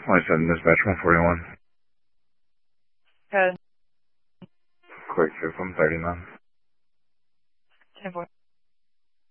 I said dispatch 141. Good. Quick 6 139. 10-4.